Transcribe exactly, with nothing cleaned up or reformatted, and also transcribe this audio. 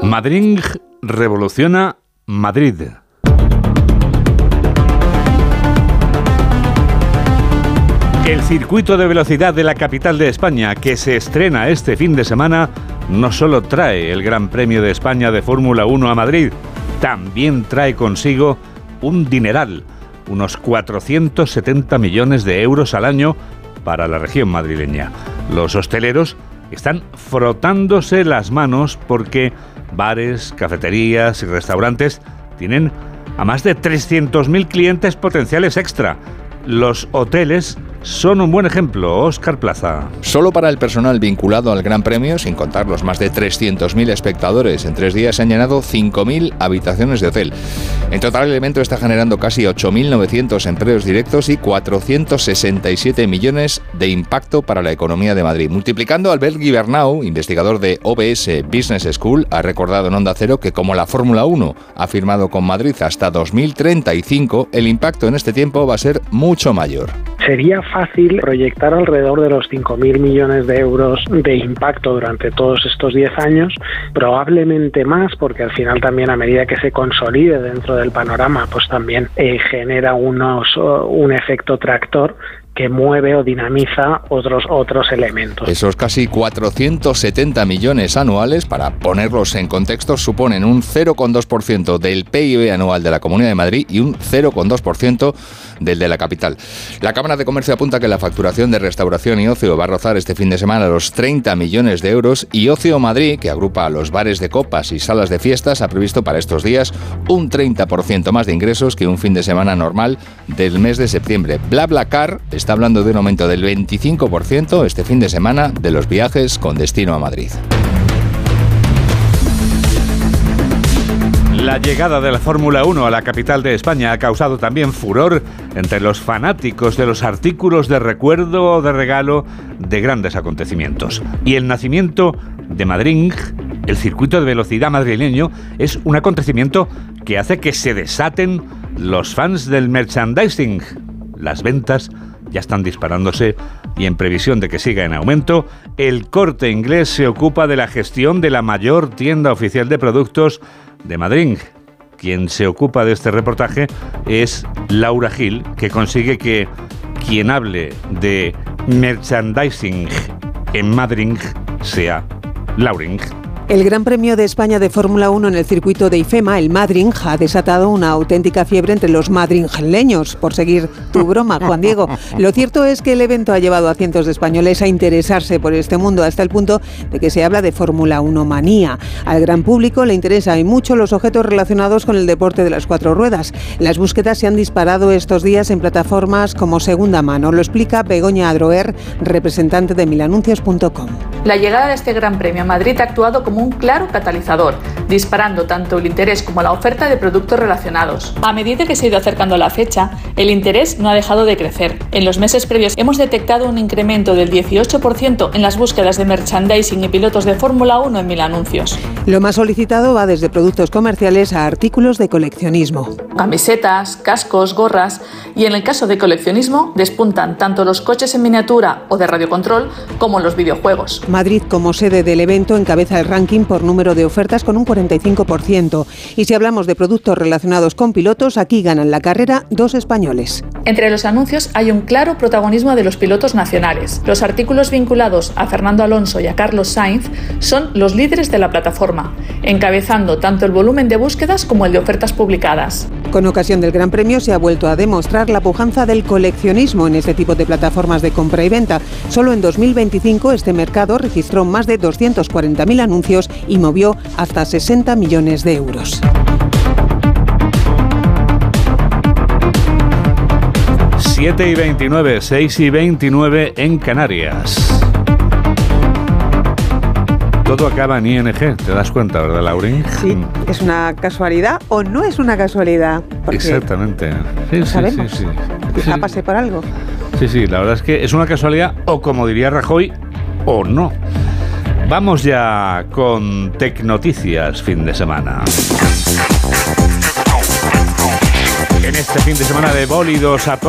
Madrid revoluciona Madrid. El circuito de velocidad de la capital de España, que se estrena este fin de semana, no solo trae el Gran Premio de España de Fórmula uno a Madrid, también trae consigo un dineral, unos cuatrocientos setenta millones de euros al año para la región madrileña. Los hosteleros están frotándose las manos porque bares, cafeterías y restaurantes tienen a más de trescientos mil clientes potenciales extra. Los hoteles son un buen ejemplo. Óscar Plaza. Solo para el personal vinculado al Gran Premio, sin contar los más de trescientos mil espectadores, en tres días se han llenado cinco mil habitaciones de hotel. En total, el evento está generando casi ocho mil novecientos empleos directos y cuatrocientos sesenta y siete millones de impacto para la economía de Madrid. Multiplicando, Albert Guibernau, investigador de O B S Business School, ha recordado en Onda Cero que como la Fórmula uno ha firmado con Madrid hasta dos mil treinta y cinco, el impacto en este tiempo va a ser mucho mayor. Sería fácil proyectar alrededor de los cinco mil millones de euros de impacto durante todos estos diez años, probablemente más, porque al final también a medida que se consolide dentro del panorama, pues también eh, genera unos, uh, un efecto tractor que mueve o dinamiza otros otros elementos. Esos casi cuatrocientos setenta millones anuales, para ponerlos en contexto, suponen un cero coma dos por ciento del P I B anual de la Comunidad de Madrid y un cero coma dos por ciento del de la capital. La Cámara de Comercio apunta que la facturación de restauración y ocio va a rozar este fin de semana los treinta millones de euros, y Ocio Madrid, que agrupa a los bares de copas y salas de fiestas, ha previsto para estos días un treinta por ciento más de ingresos que un fin de semana normal del mes de septiembre. BlaBlaCar está hablando de un aumento del veinticinco por ciento este fin de semana de los viajes con destino a Madrid. La llegada de la Fórmula uno a la capital de España ha causado también furor entre los fanáticos de los artículos de recuerdo o de regalo de grandes acontecimientos. Y el nacimiento de Madrid, el circuito de velocidad madrileño, es un acontecimiento que hace que se desaten los fans del merchandising. Las ventas ya están disparándose y, en previsión de que siga en aumento, el Corte Inglés se ocupa de la gestión de la mayor tienda oficial de productos de Madrid. Quien se ocupa de este reportaje es Laura Gil, que consigue que quien hable de merchandising en Madrid sea Lauring. El Gran Premio de España de Fórmula uno en el circuito de IFEMA, el Madrid, ha desatado una auténtica fiebre entre los madrileños, por seguir tu broma, Juan Diego. Lo cierto es que el evento ha llevado a cientos de españoles a interesarse por este mundo, hasta el punto de que se habla de Fórmula uno manía. Al gran público le interesan y mucho los objetos relacionados con el deporte de las cuatro ruedas. Las búsquedas se han disparado estos días en plataformas como Segunda Mano. Lo explica Begoña Adroer, representante de mil anuncios punto com. La llegada de este Gran Premio a Madrid ha actuado como un claro catalizador, disparando tanto el interés como la oferta de productos relacionados. A medida que se ha ido acercando la fecha, el interés no ha dejado de crecer. En los meses previos hemos detectado un incremento del dieciocho por ciento en las búsquedas de merchandising y pilotos de Fórmula uno en Mil Anuncios. Lo más solicitado va desde productos comerciales a artículos de coleccionismo. Camisetas, cascos, gorras, y en el caso de coleccionismo despuntan tanto los coches en miniatura o de radiocontrol como los videojuegos. Madrid, como sede del evento, encabeza el ranking por número de ofertas con un cuarenta y cinco por ciento. Y si hablamos de productos relacionados con pilotos, aquí ganan la carrera dos españoles. Entre los anuncios hay un claro protagonismo de los pilotos nacionales. Los artículos vinculados a Fernando Alonso y a Carlos Sainz son los líderes de la plataforma, encabezando tanto el volumen de búsquedas como el de ofertas publicadas. Con ocasión del Gran Premio se ha vuelto a demostrar la pujanza del coleccionismo en este tipo de plataformas de compra y venta. Solo en dos mil veinticinco este mercado registró más de doscientos cuarenta mil anuncios y movió hasta sesenta millones de euros. siete y veintinueve, seis y veintinueve en Canarias. Todo acaba en I N G, ¿te das cuenta, verdad, Laurín? Sí, ¿es una casualidad o no es una casualidad? Porque exactamente. Sí, no sí, sabemos. Sí, sí. Quizá sí. pase por algo. Sí, sí, la verdad es que es una casualidad, o como diría Rajoy, o no. Vamos ya con Tecnoticias fin de semana. En este fin de semana de bólidos a